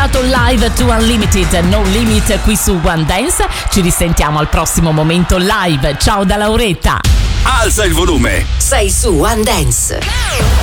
ascoltato Live to Unlimited, No Limit qui su One Dance. Ci risentiamo al prossimo momento live. Ciao da Lauretta. Alza il volume. Sei su One Dance.